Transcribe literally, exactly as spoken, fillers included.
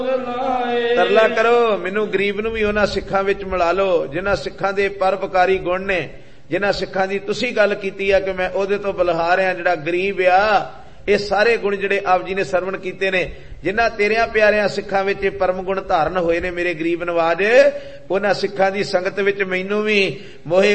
ਤਰਲਾ ਕਰੋ ਮੈਨੂੰ ਗਰੀਬ ਨੂੰ ਵੀ ਉਹਨਾਂ ਸਿੱਖਾਂ ਵਿੱਚ ਮਿਲਾ ਲਓ ਜਿਨ੍ਹਾਂ ਸਿੱਖਾਂ ਦੇ ਪਰਉਪਕਾਰੀ ਗੁਣ ਨੇ, ਜਿਨ੍ਹਾਂ ਸਿੱਖਾਂ ਦੀ ਤੁਸੀਂ ਗੱਲ ਕੀਤੀ ਆ ਕਿ ਮੈਂ ਉਹਦੇ ਤੋਂ ਬਲਹਾਰ ਆ ਜਿਹੜਾ ਗਰੀਬ ਆ। ਇਹ ਸਾਰੇ ਗੁਣ ਜਿਹੜੇ ਆਪ ਜੀ ਨੇ ਸਰਵਣ ਕੀਤੇ ਨੇ, ਜਿਨ੍ਹਾਂ ਤੇਰਿਆਂ ਪਿਆਰਿਆਂ ਸਿੱਖਾਂ ਵਿੱਚ ਇਹ ਪਰਮ ਗੁਣ ਧਾਰਨ ਹੋਏ ਨੇ ਮੇਰੇ ਗਰੀਬ ਨਵਾਜ, ਉਹਨਾਂ ਸਿੱਖਾਂ ਦੀ ਸੰਗਤ ਵਿੱਚ ਮੈਨੂੰ ਵੀ ਮੋਹੇ